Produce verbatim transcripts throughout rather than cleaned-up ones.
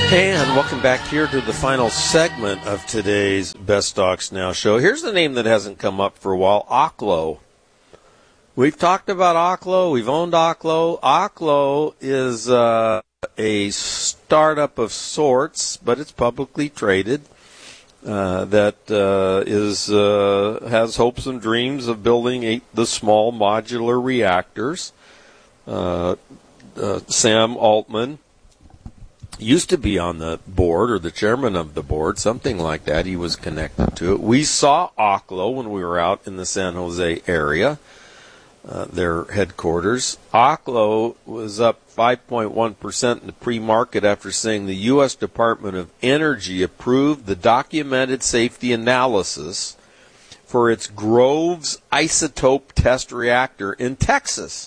And welcome back here to the final segment of today's Best Stocks Now show. Here's the name that hasn't come up for a while, Oklo. We've talked about Oklo. We've owned Oklo. Oklo is uh, a startup of sorts, but it's publicly traded. Uh, that uh, is uh, has hopes and dreams of building a, the small modular reactors. Uh, uh, Sam Altman used to be on the board, or the chairman of the board, something like that. He was connected to it. We saw Oklo when we were out in the San Jose area, uh, their headquarters. Oklo was up five point one percent in the pre-market after saying the U S Department of Energy approved the documented safety analysis for its Groves isotope test reactor in Texas,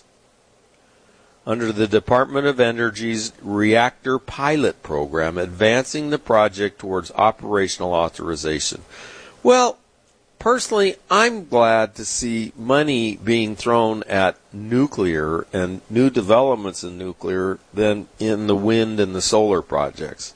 under the Department of Energy's Reactor Pilot Program, advancing the project towards operational authorization. Well, personally, I'm glad to see money being thrown at nuclear and new developments in nuclear than in the wind and the solar projects.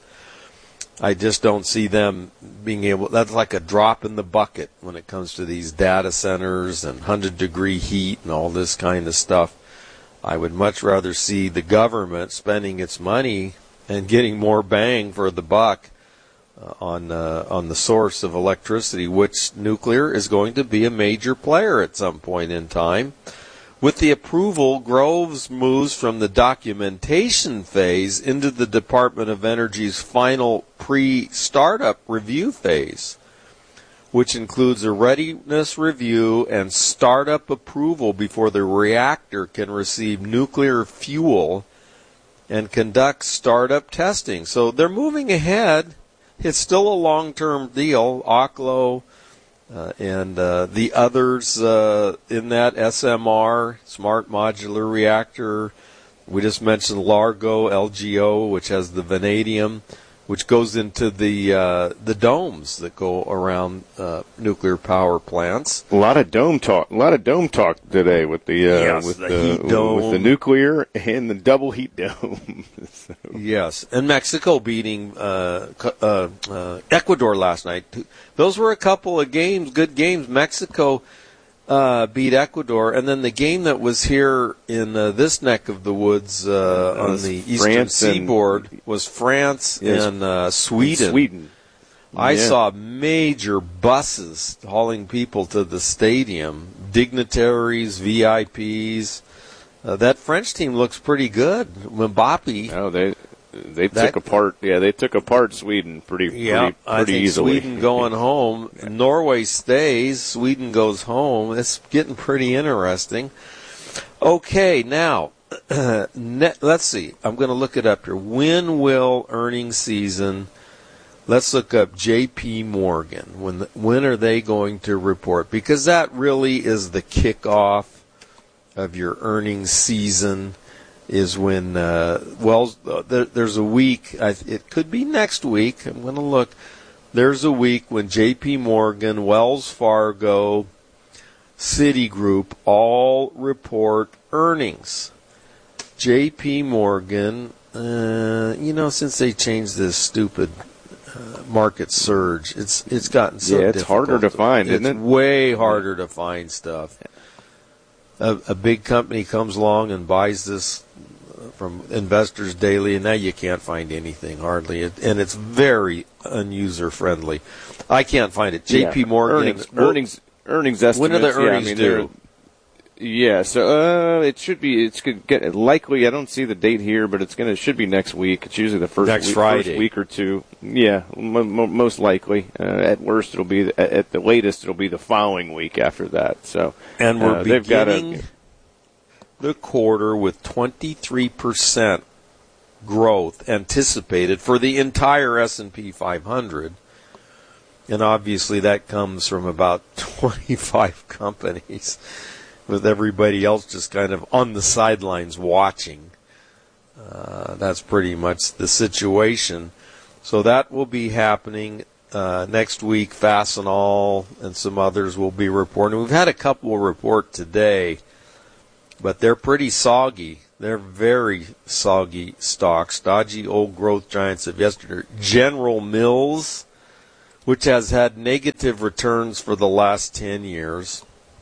I just don't see them being able, that's like a drop in the bucket when it comes to these data centers and one hundred degree heat and all this kind of stuff. I would much rather see the government spending its money and getting more bang for the buck uh, on uh, on the source of electricity, which nuclear is going to be a major player at some point in time. With the approval, Groves moves from the documentation phase into the Department of Energy's final pre-startup review phase, which includes a readiness review and startup approval before the reactor can receive nuclear fuel and conduct startup testing. So they're moving ahead. It's still a long-term deal. Oklo uh, and uh, the others uh, in that, S M R, Smart Modular Reactor. We just mentioned Largo, L G O, which has the vanadium, which goes into the uh, the domes that go around uh, nuclear power plants. A lot of dome talk. A lot of dome talk today with the uh, yes, with the, the heat dome. with the nuclear and the double heat dome. So. Yes, and Mexico beating uh, uh, uh, Ecuador last night. Those were a couple of games, good games. Mexico Uh, beat Ecuador, and then the game that was here in uh, this neck of the woods uh, on the eastern France seaboard and, was France yes, and uh, Sweden. Sweden. I yeah. saw major buses hauling people to the stadium, dignitaries, V I Ps. Uh, that French team looks pretty good. Mbappe. Oh, they they that, took apart. Yeah, they took apart Sweden pretty yeah, pretty, pretty I think easily. Sweden going home. yeah. Norway stays. Sweden goes home. It's getting pretty interesting. Okay, now net, let's see. I'm going to look it up here. When will earnings season? Let's look up J P Morgan. When the, when are they going to report? Because that really is the kickoff of your earnings season. Is when uh, Wells. Uh, there, there's a week. I, it could be next week. I'm going to look. There's a week when J P Morgan, Wells Fargo, Citigroup all report earnings. J P Morgan, uh, you know, since they changed this stupid uh, market surge, it's it's gotten so yeah, it's difficult. harder to find, it's isn't it? way harder to find stuff. A, a big company comes along and buys this from Investors Daily, and now you can't find anything hardly, it, and it's very unuser friendly. I can't find it. J P Morgan earnings, well, earnings, earnings estimates. When are the earnings yeah, I mean, due? Yeah, so uh, it should be. It's gonna get likely. I don't see the date here, but it's gonna should be next week. It's usually the first next week, Friday, first week or two. Yeah, mo- mo- most likely. Uh, at worst, it'll be at, at the latest. It'll be the following week after that. So, and we're uh, they've got beginning the quarter with twenty-three percent growth anticipated for the entire S and P five hundred. And obviously that comes from about twenty-five companies, with everybody else just kind of on the sidelines watching. Uh, that's pretty much the situation. So that will be happening uh, next week. Fastenal and some others will be reporting. We've had a couple report today, but they're pretty soggy. They're very soggy stocks, stodgy old growth giants of yesterday. General Mills, which has had negative returns for the last ten years,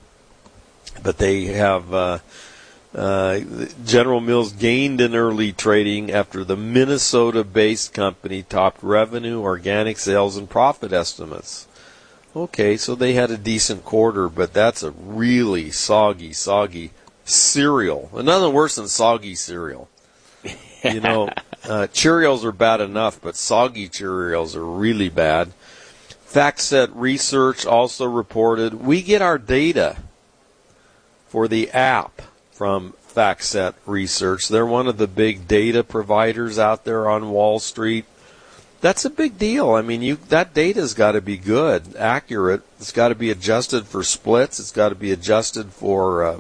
but they have uh, uh, General Mills gained in early trading after the Minnesota-based company topped revenue, organic sales, and profit estimates. Okay, so they had a decent quarter, but that's a really soggy, soggy cereal. Nothing worse than soggy cereal. You know, uh, Cheerios are bad enough, but soggy Cheerios are really bad. FactSet Research also reported we get our data for the app from FactSet Research. They're one of the big data providers out there on Wall Street. That's a big deal. I mean, you that data's got to be good, accurate. It's got to be adjusted for splits. It's got to be adjusted for uh,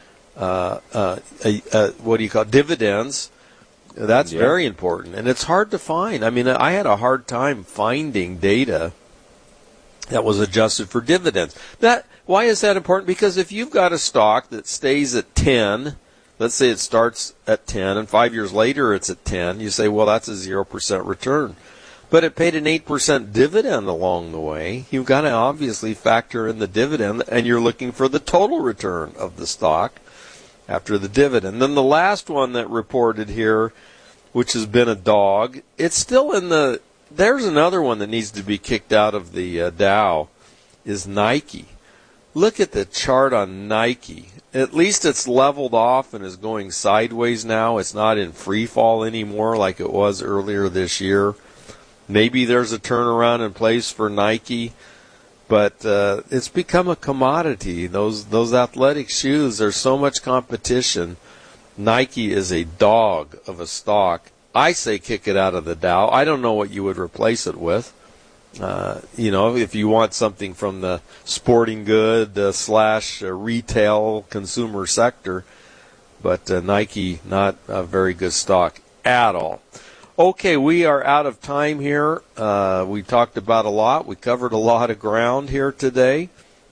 uh, uh, uh, uh, what do you call it? Dividends. That's yeah. very important, and it's hard to find. I mean, I had a hard time finding data that was adjusted for dividends. That why is that important? Because if you've got a stock that stays at ten. Let's say it starts at ten, and five years later it's at ten. You say, well, that's a zero percent return. But it paid an eight percent dividend along the way. You've got to obviously factor in the dividend, and you're looking for the total return of the stock after the dividend. Then the last one that reported here, which has been a dog, it's still in the, there's another one that needs to be kicked out of the uh, Dow, is Nike. Look at the chart on Nike. At least it's leveled off and is going sideways now. It's not in free fall anymore like it was earlier this year. Maybe there's a turnaround in place for Nike, but uh, it's become a commodity. Those those athletic shoes, there's so much competition. Nike is a dog of a stock. I say kick it out of the Dow. I don't know what you would replace it with. Uh, you know, if you want something from the sporting good uh, slash uh, retail consumer sector, but uh, Nike, not a very good stock at all. Okay, we are out of time here. Uh, we talked about a lot. We covered a lot of ground here today.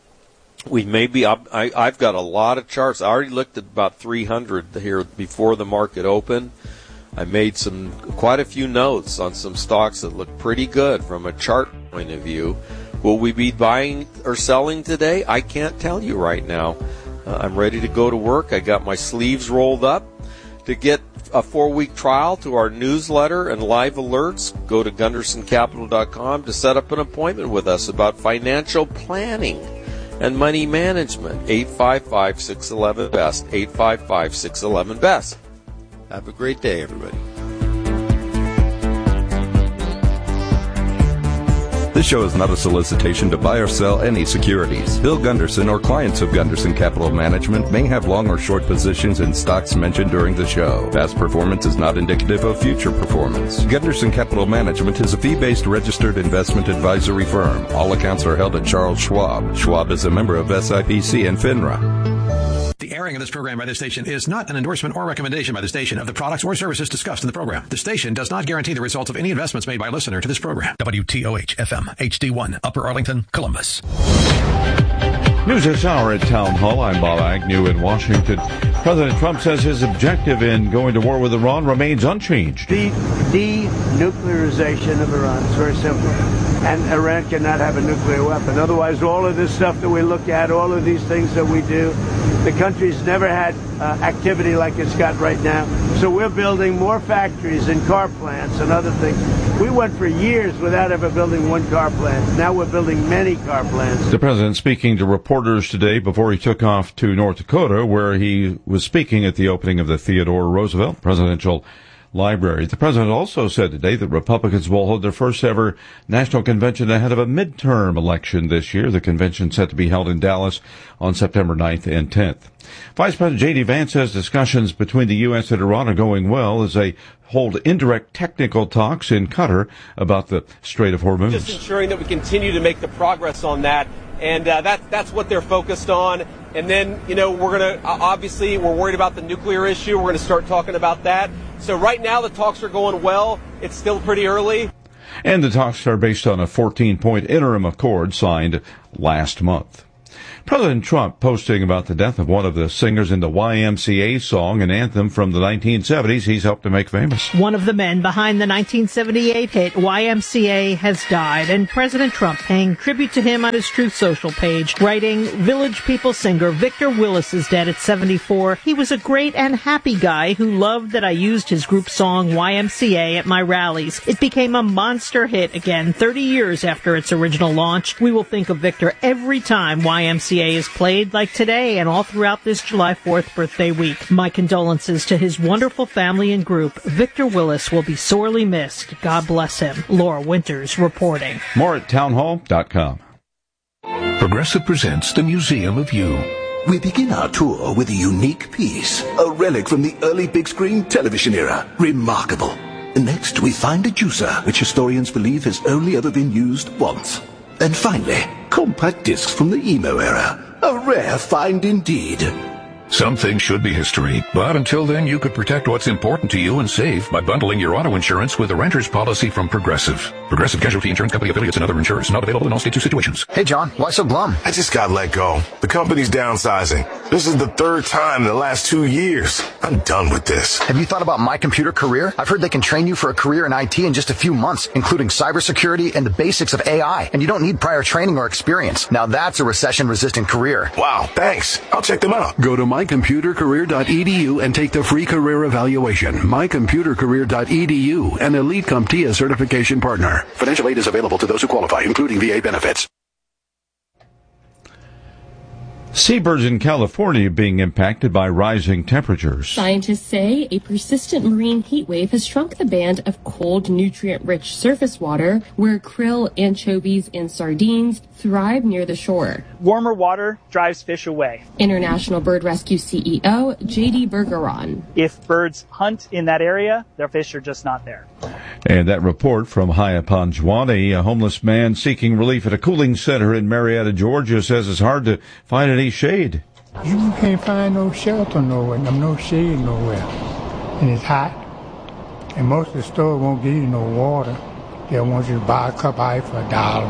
We maybe I, I've got a lot of charts. I already looked at about three hundred here before the market opened. I made some quite a few notes on some stocks that look pretty good from a chart point of view. Will we be buying or selling today? I can't tell you right now. Uh, I'm ready to go to work. I got my sleeves rolled up. To get a four-week trial to our newsletter and live alerts, go to gunderson capital dot com to set up an appointment with us about financial planning and money management. eight five five, six one one, B E S T, eight five five, six one one, B E S T. Have a great day, everybody. This show is not a solicitation to buy or sell any securities. Bill Gunderson or clients of Gunderson Capital Management may have long or short positions in stocks mentioned during the show. Past performance is not indicative of future performance. Gunderson Capital Management is a fee-based registered investment advisory firm. All accounts are held at Charles Schwab. Schwab is a member of S I P C and FINRA. The airing of this program by this station is not an endorsement or recommendation by the station of the products or services discussed in the program. The station does not guarantee the results of any investments made by a listener to this program. W T O H F M H D one, Upper Arlington, Columbus. News this hour at Town Hall. I'm Bob Agnew in Washington. President Trump says his objective in going to war with Iran remains unchanged. The denuclearization of Iran is very simple. And Iran cannot have a nuclear weapon. Otherwise, all of this stuff that we look at, all of these things that we do, the country's never had uh, activity like it's got right now. So we're building more factories and car plants and other things. We went for years without ever building one car plant. Now we're building many car plants. The president speaking to reporters today before he took off to North Dakota, where he was speaking at the opening of the Theodore Roosevelt Presidential Library. The president also said today that Republicans will hold their first ever national convention ahead of a midterm election this year. The convention set to be held in Dallas on September ninth and tenth. Vice President J D Vance says discussions between the U S and Iran are going well as they hold indirect technical talks in Qatar about the Strait of Hormuz. Just ensuring that we continue to make the progress on that. And uh, that, that's what they're focused on. And then, you know, we're going to, uh, obviously, we're worried about the nuclear issue. We're going to start talking about that. So right now the talks are going well. It's still pretty early. And the talks are based on a fourteen-point interim accord signed last month. President Trump posting about the death of one of the singers in the Y M C A song, an anthem from the nineteen seventies he's helped to make famous. One of the men behind the nineteen seventy-eight hit Y M C A has died, and President Trump paying tribute to him on his Truth Social page, writing, Village People singer Victor Willis is dead at seventy-four. He was a great and happy guy who loved that I used his group song Y M C A at my rallies. It became a monster hit again thirty years after its original launch. We will think of Victor every time Y M C A is played, like today and all throughout this July fourth birthday week. My condolences to his wonderful family and group. Victor Willis will be sorely missed. God bless him. Laura Winters reporting. More at townhall dot com. Progressive presents the Museum of You. We begin our tour with a unique piece, a relic from the early big screen television era. Remarkable. Next, we find a juicer, which historians believe has only ever been used once. And finally, compact discs from the emo era. A rare find indeed. Some things should be history, but until then you could protect what's important to you and save by bundling your auto insurance with a renter's policy from Progressive. Progressive Casualty Insurance Company affiliates and other insurers. Not available in all states or situations. Hey John, why so glum? I just got let go. The company's downsizing. This is the third time in the last two years. I'm done with this. Have you thought about My Computer Career? I've heard they can train you for a career in I T in just a few months, including cybersecurity and the basics of A I. And you don't need prior training or experience. Now that's a recession-resistant career. Wow, thanks. I'll check them out. Go to my computer career dot e d u and take the free career evaluation. my computer career dot e d u, an Elite CompTIA certification partner. Financial aid is available to those who qualify, including V A benefits. Seabirds in California being impacted by rising temperatures. Scientists say a persistent marine heat wave has shrunk the band of cold, nutrient-rich surface water where krill, anchovies, and sardines thrive near the shore. Warmer water drives fish away. International Bird Rescue C E O J D Bergeron. If birds hunt in that area, their fish are just not there. And that report from Hyapanjuani, a homeless man seeking relief at a cooling center in Marietta, Georgia, says it's hard to find any shade. You can't find no shelter nowhere, no shade nowhere. And it's hot. And most of the stores won't give you no water. They'll want you to buy a cup of ice for a dollar.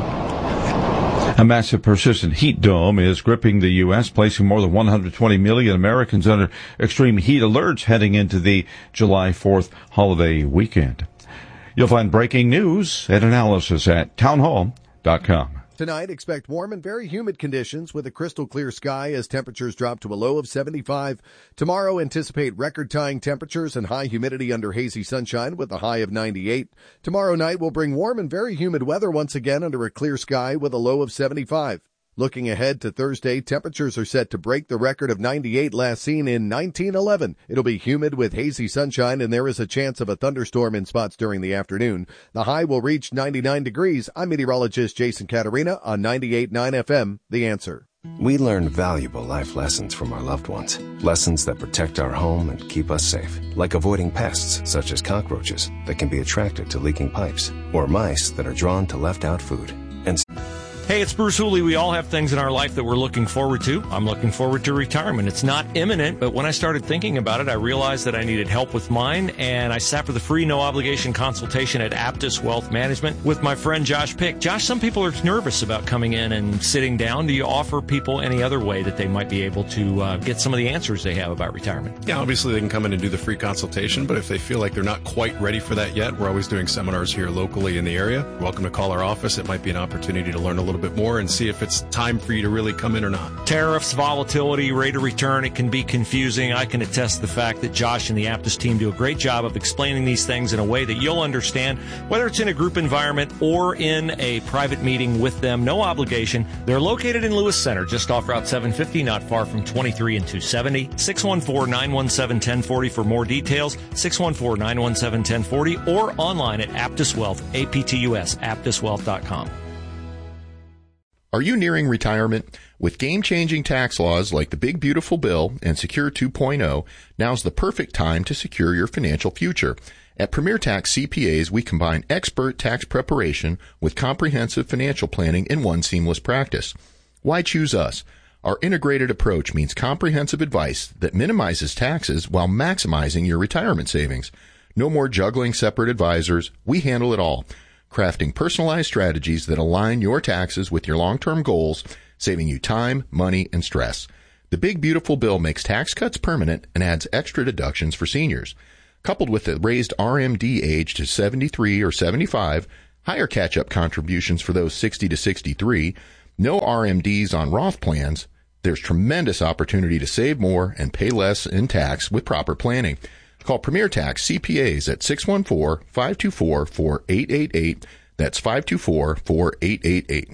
A massive persistent heat dome is gripping the U S, placing more than one hundred twenty million Americans under extreme heat alerts heading into the July fourth holiday weekend. You'll find breaking news and analysis at townhall dot com. Tonight, expect warm and very humid conditions with a crystal clear sky as temperatures drop to a low of seventy-five. Tomorrow, anticipate record-tying temperatures and high humidity under hazy sunshine with a high of ninety-eight. Tomorrow night will bring warm and very humid weather once again under a clear sky with a low of seventy-five. Looking ahead to Thursday, temperatures are set to break the record of ninety-eight last seen in nineteen eleven. It'll be humid with hazy sunshine, and there is a chance of a thunderstorm in spots during the afternoon. The high will reach ninety-nine degrees. I'm meteorologist Jason Caterina on ninety-eight point nine F M, The Answer. We learn valuable life lessons from our loved ones. Lessons that protect our home and keep us safe. Like avoiding pests, such as cockroaches, that can be attracted to leaking pipes, or mice that are drawn to left-out food. And Hey, it's Bruce Hooley. We all have things in our life that we're looking forward to. I'm looking forward to retirement. It's not imminent, but when I started thinking about it, I realized that I needed help with mine, and I sat for the free, no-obligation consultation at Aptus Wealth Management with my friend Josh Pick. Josh, some people are nervous about coming in and sitting down. Do you offer people any other way that they might be able to uh, get some of the answers they have about retirement? Yeah, obviously they can come in and do the free consultation, but if they feel like they're not quite ready for that yet, we're always doing seminars here locally in the area. You're welcome to call our office. It might be an opportunity to learn a little bit more and see if it's time for you to really come in or not. Tariffs, volatility, rate of return, it can be confusing. I can attest to the fact that Josh and the Aptus team do a great job of explaining these things in a way that you'll understand, whether it's in a group environment or in a private meeting with them. No obligation. They're located in Lewis Center, just off Route seven fifty, not far from twenty-three and two seventy. six one four, nine one seven, one zero four zero for more details. six one four, nine one seven, one zero four zero or online at Aptus Wealth, A P T U S, aptus wealth dot com. Are you nearing retirement? With game-changing tax laws like the Big Beautiful Bill and Secure two point oh, now's the perfect time to secure your financial future. At Premier Tax C P As, we combine expert tax preparation with comprehensive financial planning in one seamless practice. Why choose us? Our integrated approach means comprehensive advice that minimizes taxes while maximizing your retirement savings. No more juggling separate advisors. We handle it all. Crafting personalized strategies that align your taxes with your long-term goals, saving you time, money, and stress. The Big Beautiful Bill makes tax cuts permanent and adds extra deductions for seniors. Coupled with the raised R M D age to seventy-three or seventy-five, higher catch-up contributions for those sixty to sixty-three, no R M Ds on Roth plans, there's tremendous opportunity to save more and pay less in tax with proper planning. Call Premier Tax C P As at six one four, five two four, four eight eight eight. That's five two four, four eight eight eight.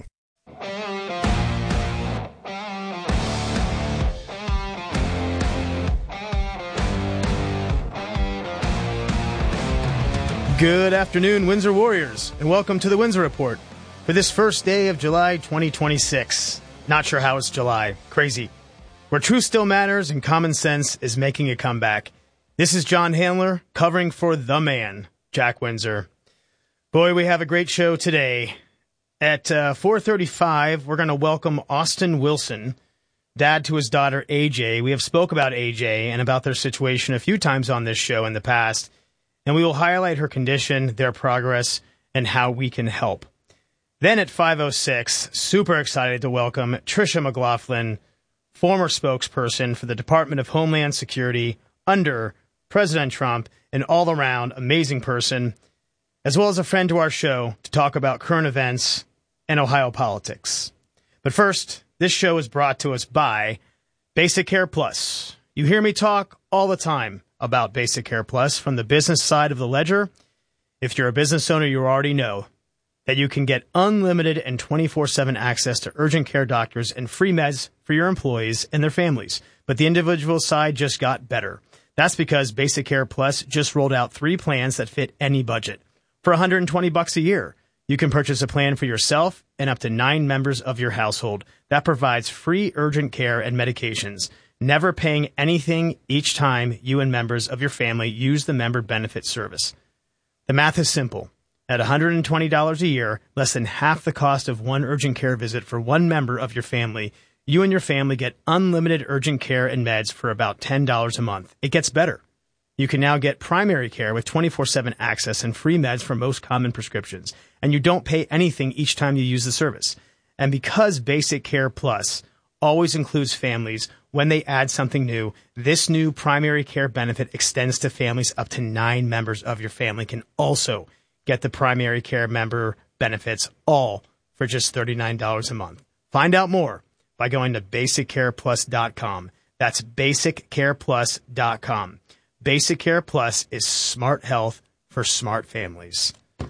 Good afternoon, Windsor Warriors, and welcome to the Windsor Report for this first day of July twenty twenty-six. Not sure how it's July. Crazy. Where truth still matters and common sense is making a comeback. This is John Handler covering for the man, Jack Windsor. Boy, we have a great show today. At uh, four thirty-five, we're going to welcome Austin Wilson, dad to his daughter A J. We have spoke about A J and about their situation a few times on this show in the past, and we will highlight her condition, their progress, and how we can help. Then at five oh six, super excited to welcome Tricia McLaughlin, former spokesperson for the Department of Homeland Security under President Trump, an all-around amazing person, as well as a friend to our show to talk about current events and Ohio politics. But first, this show is brought to us by Basic Care Plus. You hear me talk all the time about Basic Care Plus from the business side of the ledger. If you're a business owner, you already know that you can get unlimited and twenty-four seven access to urgent care doctors and free meds for your employees and their families. But the individual side just got better. That's because Basic Care Plus just rolled out three plans that fit any budget. For one hundred twenty bucks a year, you can purchase a plan for yourself and up to nine members of your household that provides free urgent care and medications, never paying anything each time you and members of your family use the member benefit service. The math is simple. At one hundred twenty dollars a year, less than half the cost of one urgent care visit for one member of your family, you and your family get unlimited urgent care and meds for about ten dollars a month. It gets better. You can now get primary care with twenty-four seven access and free meds for most common prescriptions, and you don't pay anything each time you use the service. And because Basic Care Plus always includes families when they add something new, this new primary care benefit extends to families up to nine members of your family can also get the primary care member benefits, all for just thirty-nine dollars a month. Find out more by going to basic care plus dot com. That's basic care plus dot com. Basic Care Plus is smart health for smart families.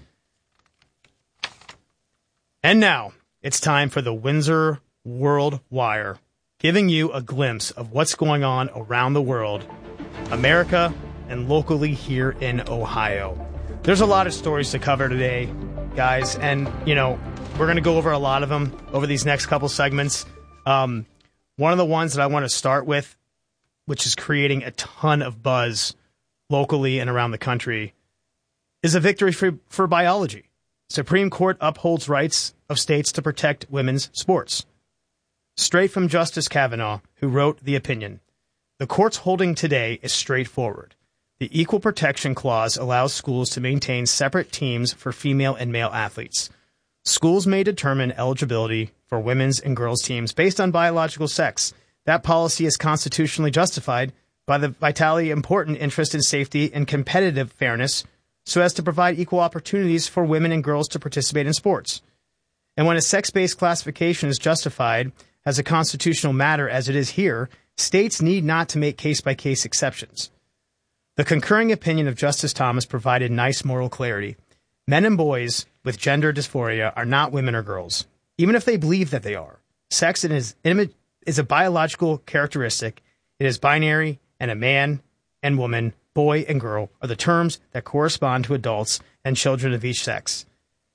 And now, it's time for the Windsor World Wire, giving you a glimpse of what's going on around the world, America, and locally here in Ohio. There's a lot of stories to cover today, guys, and, you know, we're going to go over a lot of them over these next couple segments. Um, one of the ones that I want to start with, which is creating a ton of buzz locally and around the country, is a victory for, for biology. Supreme Court upholds rights of states to protect women's sports. Straight from Justice Kavanaugh, who wrote the opinion. The court's holding today is straightforward. The Equal Protection Clause allows schools to maintain separate teams for female and male athletes. Schools may determine eligibility for women's and girls' teams based on biological sex. That policy is constitutionally justified by the vitally important interest in safety and competitive fairness so as to provide equal opportunities for women and girls to participate in sports. And when a sex-based classification is justified as a constitutional matter as it is here, states need not to make case-by-case exceptions. The concurring opinion of Justice Thomas provided nice moral clarity. Men and boys with gender dysphoria are not women or girls, even if they believe that they are. Sex is, is a biological characteristic. It is binary, and a man and woman, boy and girl, are the terms that correspond to adults and children of each sex.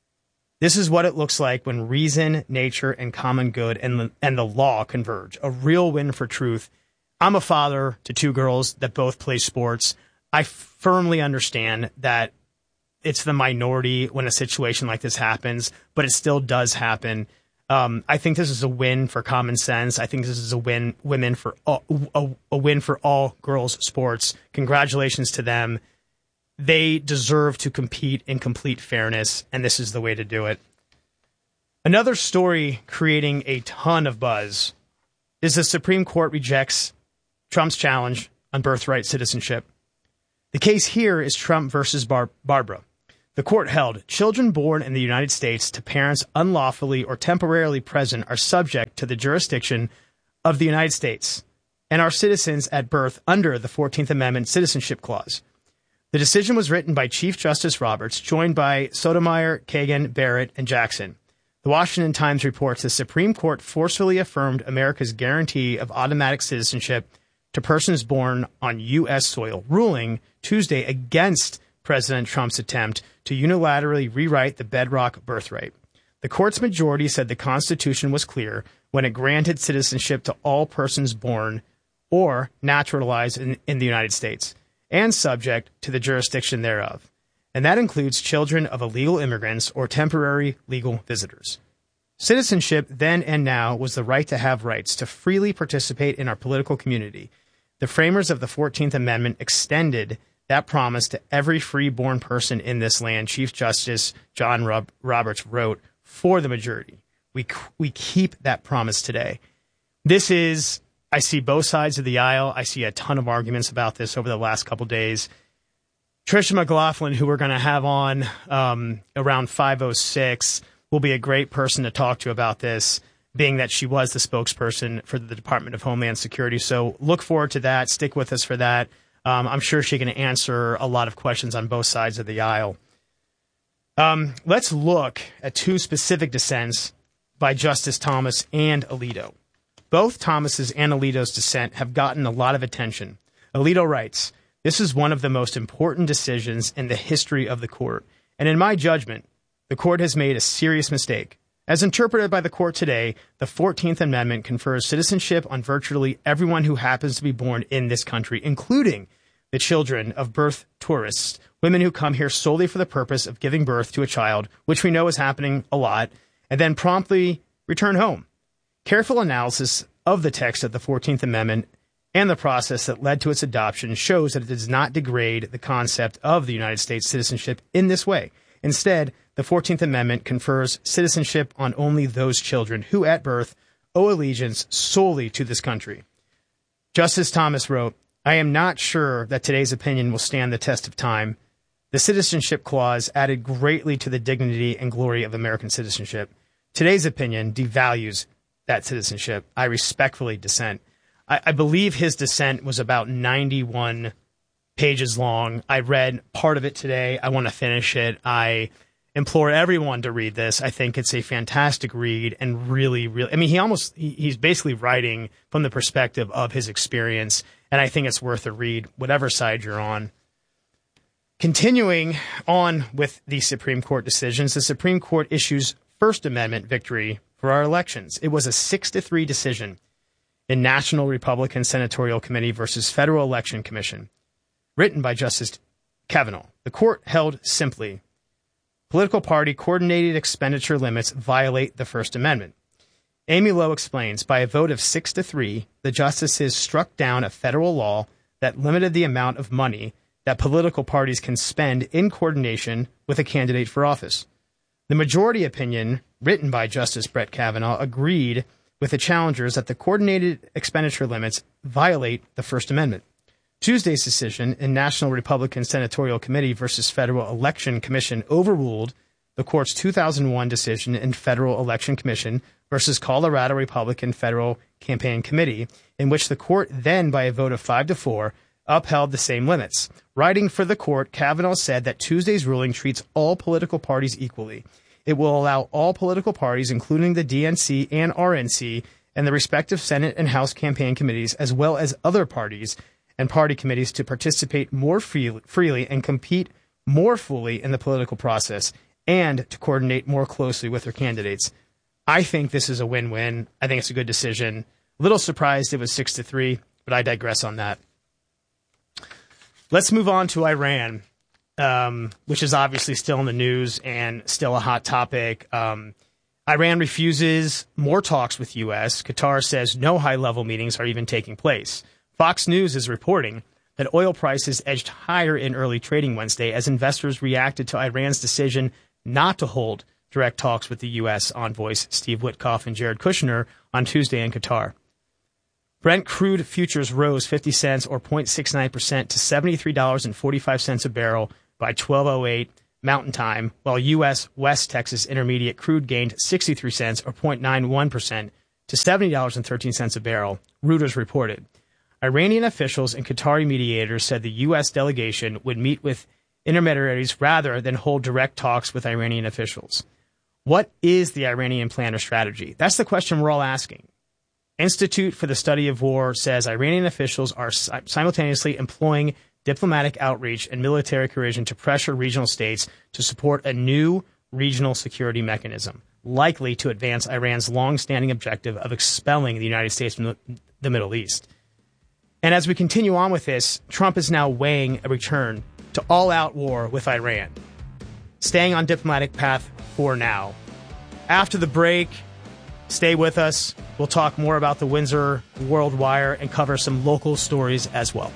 This is what it looks like when reason, nature, and common good and the, and the law converge. A real win for truth. I'm a father to two girls that both play sports. I firmly understand that it's the minority when a situation like this happens, but it still does happen. Um, I think this is a win for common sense. I think this is a win, women for all, a, a win for all girls sports. Congratulations to them. They deserve to compete in complete fairness, and this is the way to do it. Another story creating a ton of buzz is the Supreme Court rejects Trump's challenge on birthright citizenship. The case here is Trump versus Bar- Barbara. The court held children born in the United States to parents unlawfully or temporarily present are subject to the jurisdiction of the United States and are citizens at birth under the fourteenth Amendment Citizenship Clause. The decision was written by Chief Justice Roberts, joined by Sotomayor, Kagan, Barrett, and Jackson. The Washington Times reports the Supreme Court forcefully affirmed America's guarantee of automatic citizenship to persons born on U S soil, ruling Tuesday against President Trump's attempt to unilaterally rewrite the bedrock birthright. The court's majority said the Constitution was clear when it granted citizenship to all persons born or naturalized in, in the United States and subject to the jurisdiction thereof. And that includes children of illegal immigrants or temporary legal visitors. Citizenship then and now was the right to have rights to freely participate in our political community. The framers of the fourteenth Amendment extended that promise to every free-born person in this land, Chief Justice John Rob- Roberts wrote for the majority. We we keep that promise today. This is, I see both sides of the aisle. I see a ton of arguments about this over the last couple days. Tricia McLaughlin, who we're going to have on um, around five oh six, will be a great person to talk to about this, being that she was the spokesperson for the Department of Homeland Security. So look forward to that. Stick with us for that. Um, I'm sure she can answer a lot of questions on both sides of the aisle. Um, let's look at two specific dissents by Justice Thomas and Alito. Both Thomas's and Alito's dissent have gotten a lot of attention. Alito writes, "This is one of the most important decisions in the history of the court, and in my judgment, the court has made a serious mistake. As interpreted by the court today, the fourteenth Amendment confers citizenship on virtually everyone who happens to be born in this country, including the children of birth tourists, women who come here solely for the purpose of giving birth to a child, which we know is happening a lot, and then promptly return home. Careful analysis of the text of the fourteenth Amendment and the process that led to its adoption shows that it does not degrade the concept of the United States citizenship in this way. Instead, the fourteenth Amendment confers citizenship on only those children who at birth owe allegiance solely to this country." Justice Thomas wrote, "I am not sure that today's opinion will stand the test of time. The Citizenship Clause added greatly to the dignity and glory of American citizenship. Today's opinion devalues that citizenship. I respectfully dissent." I, I believe his dissent was about ninety-one pages long. I read part of it today. I want to finish it. I implore everyone to read this. I think it's a fantastic read and really, really, I mean, he almost, he, he's basically writing from the perspective of his experience, and I think it's worth a read, whatever side you're on. Continuing on with the Supreme Court decisions, the Supreme Court issues First Amendment victory for our elections. It was a six to three decision in National Republican Senatorial Committee versus Federal Election Commission, written by Justice Kavanaugh. The court held simply, political party coordinated expenditure limits violate the First Amendment. Amy Lowe explains, by a vote of six to three, the justices struck down a federal law that limited the amount of money that political parties can spend in coordination with a candidate for office. The majority opinion, written by Justice Brett Kavanaugh, agreed with the challengers that the coordinated expenditure limits violate the First Amendment. Tuesday's decision in National Republican Senatorial Committee versus Federal Election Commission overruled the court's two thousand one decision in Federal Election Commission versus Colorado Republican Federal Campaign Committee, in which the court then, by a vote of five to four, upheld the same limits. Writing for the court, Kavanaugh said that Tuesday's ruling treats all political parties equally. It will allow all political parties, including the D N C and R N C, and the respective Senate and House campaign committees, as well as other parties and party committees, to participate more free, freely and compete more fully in the political process, and to coordinate more closely with their candidates. I think this is a win-win. I think it's a good decision. A little surprised it was six to three, but I digress on that. Let's move on to Iran, um, which is obviously still in the news and still a hot topic. Um, Iran refuses more talks with U S. Qatar says no high-level meetings are even taking place. Fox News is reporting that oil prices edged higher in early trading Wednesday as investors reacted to Iran's decision not to hold direct talks with the U S envoys Steve Witkoff and Jared Kushner on Tuesday in Qatar. Brent crude futures rose fifty cents or zero point six nine percent to seventy-three dollars and forty-five cents a barrel by twelve oh eight Mountain Time, while U S West Texas Intermediate crude gained sixty-three cents or zero point nine one percent to seventy dollars and thirteen cents a barrel, Reuters reported. Iranian officials and Qatari mediators said the U S delegation would meet with intermediaries rather than hold direct talks with Iranian officials. What is the Iranian plan or strategy? That's the question we're all asking. Institute for the Study of War says Iranian officials are simultaneously employing diplomatic outreach and military coercion to pressure regional states to support a new regional security mechanism, likely to advance Iran's long-standing objective of expelling the United States from the Middle East. And as we continue on with this, Trump is now weighing a return to all-out war with Iran, staying on diplomatic path for now. After the break, stay with us. We'll talk more about the Windsor World Wire and cover some local stories as well.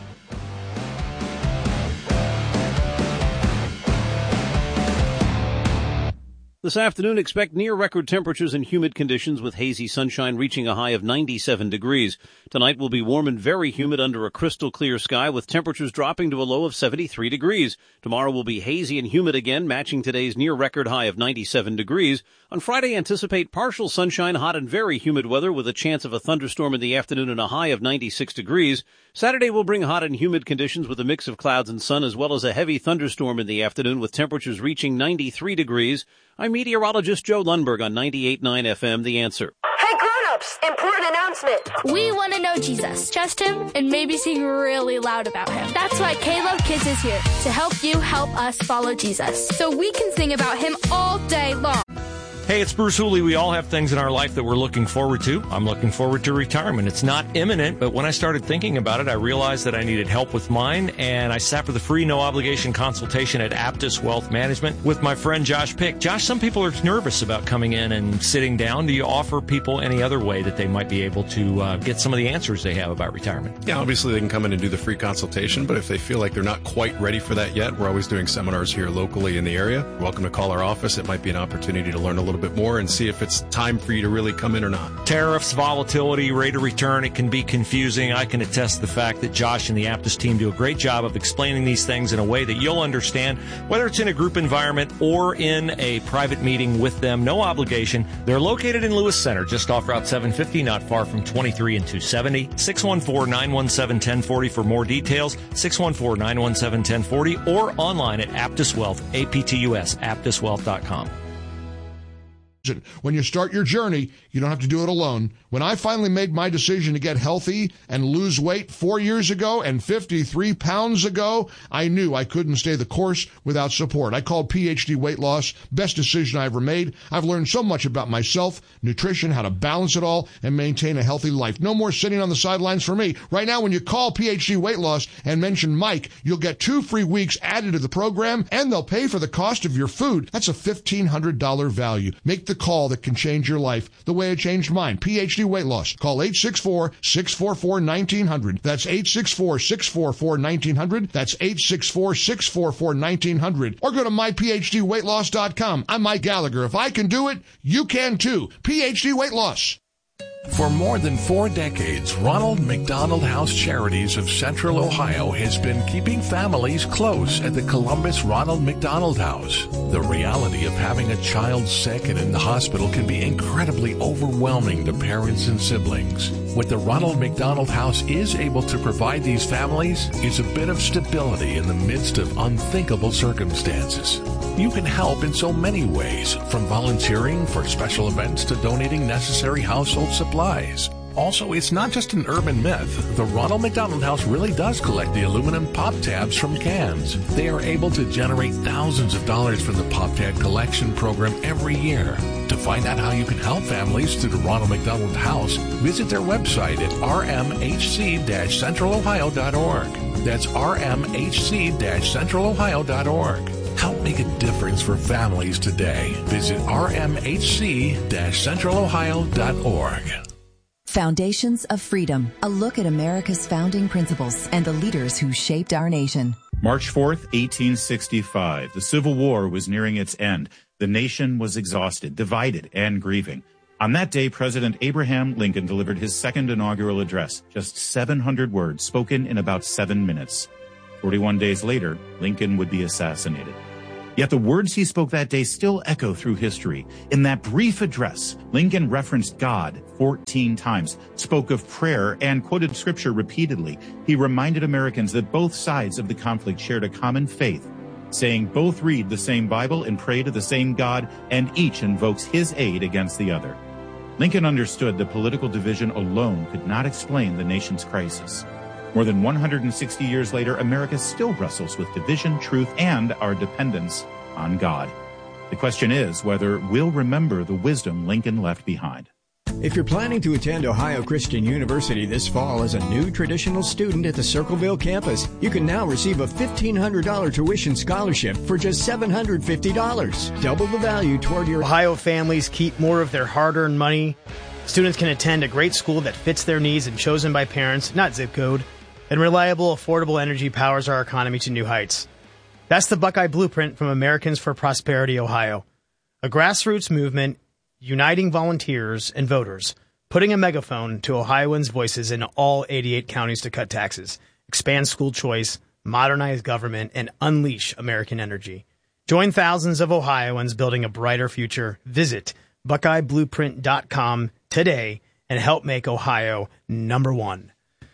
This afternoon, expect near-record temperatures and humid conditions with hazy sunshine reaching a high of ninety-seven degrees. Tonight will be warm and very humid under a crystal-clear sky with temperatures dropping to a low of seventy-three degrees. Tomorrow will be hazy and humid again, matching today's near-record high of ninety-seven degrees. On Friday, anticipate partial sunshine, hot and very humid weather with a chance of a thunderstorm in the afternoon and a high of ninety-six degrees. Saturday will bring hot and humid conditions with a mix of clouds and sun, as well as a heavy thunderstorm in the afternoon with temperatures reaching ninety-three degrees. I'm meteorologist Joe Lundberg on ninety-eight point nine F M, The Answer. Hey, grown-ups, important announcement. We want to know Jesus, trust him, and maybe sing really loud about him. That's why K-Love Kids is here to help you help us follow Jesus, so we can sing about him all day long. Hey, it's Bruce Hooley. We all have things in our life that we're looking forward to. I'm looking forward to retirement. It's not imminent, but when I started thinking about it, I realized that I needed help with mine, and I sat for the free, no-obligation consultation at Aptus Wealth Management with my friend Josh Pick. Josh, some people are nervous about coming in and sitting down. Do you offer people any other way that they might be able to uh, get some of the answers they have about retirement? Yeah, obviously they can come in and do the free consultation, but if they feel like they're not quite ready for that yet, we're always doing seminars here locally in the area. You're welcome to call our office. It might be an opportunity to learn a little bit more and see if it's time for you to really come in or not. Tariffs, volatility, rate of return, it can be confusing. I can attest to the fact that Josh and the Aptus team do a great job of explaining these things in a way that you'll understand, whether it's in a group environment or in a private meeting with them. No obligation. They're located in Lewis Center, just off Route seven fifty, not far from twenty-three and two seventy. six one four, nine one seven, one zero four zero for more details. six one four, nine one seven, one zero four zero or online at Aptus Wealth, A P T U S, aptus wealth dot com. When you start your journey, you don't have to do it alone. When I finally made my decision to get healthy and lose weight four years ago and fifty-three pounds ago, I knew I couldn't stay the course without support. I called P H D Weight Loss. Best decision I ever made. I've learned so much about myself, nutrition, how to balance it all, and maintain a healthy life. No more sitting on the sidelines for me. Right now, when you call P H D Weight Loss and mention Mike, you'll get two free weeks added to the program, and they'll pay for the cost of your food. That's a fifteen hundred dollars value. Make the call that can change your life the way it changed mine. P H D Weight Loss. Call eight six four, six four four, one nine zero zero. That's eight six four, six four four, one nine zero zero. That's eight six four, six four four, one nine zero zero. Or go to my p h d weight loss dot com. I'm Mike Gallagher. If I can do it, you can too. P H D Weight Loss. For more than four decades, Ronald McDonald House Charities of Central Ohio has been keeping families close at the Columbus Ronald McDonald House. The reality of having a child sick and in the hospital can be incredibly overwhelming to parents and siblings. What the Ronald McDonald House is able to provide these families is a bit of stability in the midst of unthinkable circumstances. You can help in so many ways, from volunteering for special events to donating necessary household supplies. Also, it's not just an urban myth. The Ronald McDonald House really does collect the aluminum pop tabs from cans. They are able to generate thousands of dollars from the Pop Tab collection program every year. To find out how you can help families through the Ronald McDonald House, visit their website at r m h c dash central ohio dot org. That's r m h c dash central ohio dot org. Help make a difference for families today. Visit r m h c dash central ohio dot org. Foundations of Freedom, a look at America's founding principles and the leaders who shaped our nation. March fourth, eighteen sixty-five. The Civil War was nearing its end. The nation was exhausted, divided, and grieving. On that day, President Abraham Lincoln delivered his second inaugural address, just seven hundred words, spoken in about seven minutes. forty-one days later, Lincoln would be assassinated. Yet the words he spoke that day still echo through history. In that brief address, Lincoln referenced God fourteen times, spoke of prayer, and quoted scripture repeatedly. He reminded Americans that both sides of the conflict shared a common faith, saying both read the same Bible and pray to the same God, and each invokes his aid against the other. Lincoln understood that political division alone could not explain the nation's crisis. More than one hundred sixty years later, America still wrestles with division, truth, and our dependence on God. The question is whether we'll remember the wisdom Lincoln left behind. If you're planning to attend Ohio Christian University this fall as a new traditional student at the Circleville campus, you can now receive a fifteen hundred dollars tuition scholarship for just seven hundred fifty dollars. Double the value toward your... Ohio families keep more of their hard-earned money. Students can attend a great school that fits their needs and chosen by parents, not zip code. And reliable, affordable energy powers our economy to new heights. That's the Buckeye Blueprint from Americans for Prosperity, Ohio. A grassroots movement uniting volunteers and voters, putting a megaphone to Ohioans' voices in all eighty-eight counties to cut taxes, expand school choice, modernize government, and unleash American energy. Join thousands of Ohioans building a brighter future. Visit buckeye blueprint dot com today and help make Ohio number one.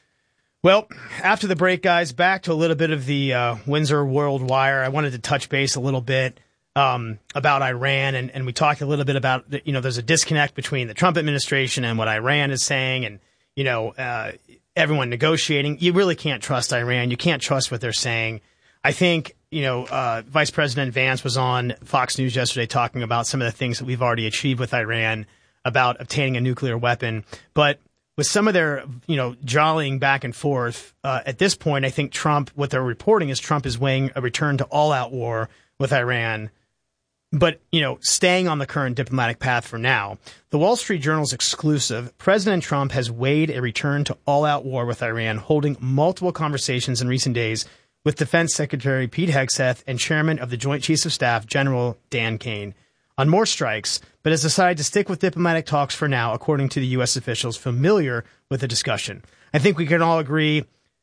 Well, after the break, guys, back to a little bit of the uh, Windsor World Wire. I wanted to touch base a little bit um, about Iran, and, and we talked a little bit about, you know, there's a disconnect between the Trump administration and what Iran is saying, and, you know, uh, everyone negotiating. You really can't trust Iran. You can't trust what they're saying. I think, you know, uh, Vice President Vance was on Fox News yesterday talking about some of the things that we've already achieved with Iran, about obtaining a nuclear weapon, but with some of their, you know, jollying back and forth, uh, at this point, I think Trump, what they're reporting is Trump is weighing a return to all-out war with Iran, but, you know, staying on the current diplomatic path for now. The Wall Street Journal's exclusive, President Trump has weighed a return to all-out war with Iran, holding multiple conversations in recent days with Defense Secretary Pete Hegseth and Chairman of the Joint Chiefs of Staff, General Dan Kane, on more strikes, but has decided to stick with diplomatic talks for now, according to the U S officials familiar with the discussion. I think we can all agree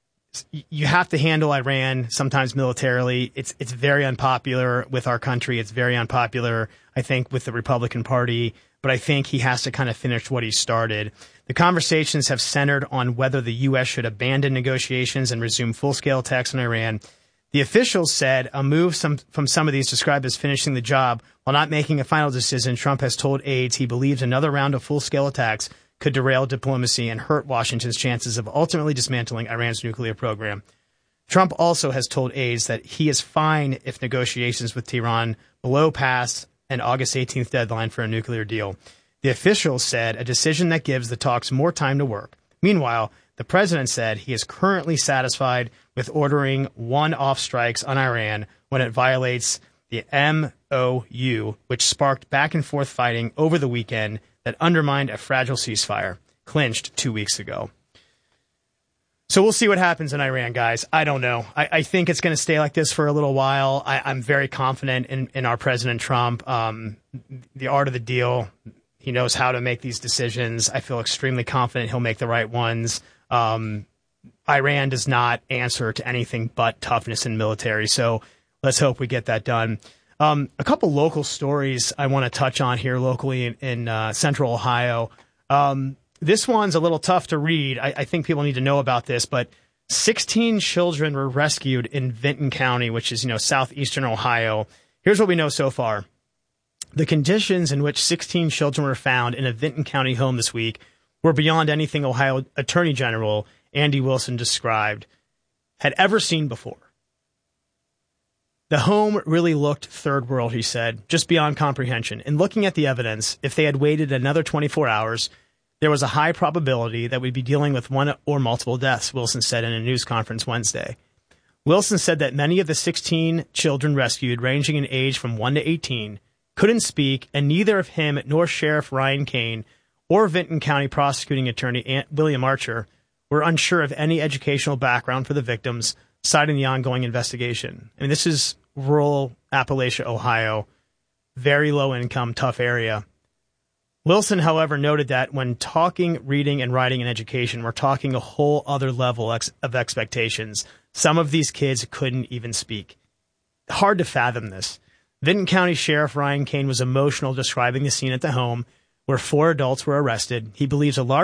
you have to handle Iran sometimes militarily. It's it's very unpopular with our country. It's very unpopular, I think, with the Republican Party, but I think he has to kind of finish what he started. The conversations have centered on whether the U S should abandon negotiations and resume full-scale attacks on Iran. The officials said a move some, from some of these described as finishing the job. While not making a final decision, Trump has told aides he believes another round of full-scale attacks could derail diplomacy and hurt Washington's chances of ultimately dismantling Iran's nuclear program. Trump also has told aides that he is fine if negotiations with Tehran blow past an August eighteenth deadline for a nuclear deal. The officials said a decision that gives the talks more time to work. Meanwhile, the president said he is currently satisfied with ordering one-off strikes on Iran when it violates the M O U, which sparked back-and-forth fighting over the weekend that undermined a fragile ceasefire, clinched two weeks ago. So we'll see what happens in Iran, guys. I don't know. I, I think it's going to stay like this for a little while. I, I'm very confident in, in our President Trump. Um, the art of the deal, he knows how to make these decisions. I feel extremely confident he'll make the right ones. Um, Iran does not answer to anything but toughness and military, so let's hope we get that done. Um, a couple local stories I want to touch on here locally in, in uh, central Ohio. Um, this one's a little tough to read. I, I think people need to know about this, but sixteen children were rescued in Vinton County, which is, you know, southeastern Ohio. Here's what we know so far. The conditions in which sixteen children were found in a Vinton County home this week were beyond anything Ohio Attorney General Andy Wilson described had ever seen before. The home really looked third world, he said, just beyond comprehension. And looking at the evidence, if they had waited another twenty-four hours, there was a high probability that we'd be dealing with one or multiple deaths, Wilson said in a news conference Wednesday. Wilson said that many of the sixteen children rescued, ranging in age from one to eighteen, couldn't speak, and neither of him nor Sheriff Ryan Kane or Vinton County Prosecuting Attorney William Archer were unsure of any educational background for the victims, citing the ongoing investigation. I mean, this is rural Appalachia, Ohio, very low income, tough area. Wilson, however, noted that when talking, reading, and writing and education, we're talking a whole other level ex- of expectations. Some of these kids couldn't even speak. Hard to fathom this. Vinton County Sheriff Ryan Kane was emotional describing the scene at the home where four adults were arrested. He believes a large